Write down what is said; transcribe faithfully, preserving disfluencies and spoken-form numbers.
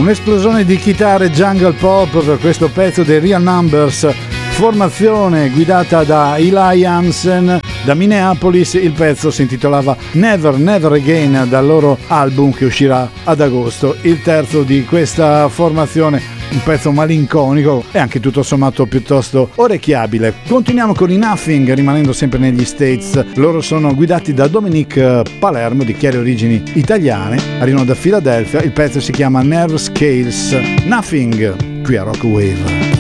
Un'esplosione di chitarre jungle pop per questo pezzo dei Real Numbers, formazione guidata da Eli Hansen da Minneapolis. Il pezzo si intitolava Never Never Again, dal loro album che uscirà ad agosto, il terzo di questa formazione. Un pezzo malinconico e anche tutto sommato piuttosto orecchiabile. Continuiamo con i Nothing, rimanendo sempre negli States. Loro sono guidati da Dominic Palermo, di chiare origini italiane, arrivano da Philadelphia. Il pezzo si chiama Nerve Scales. Nothing, qui a Rock Wave.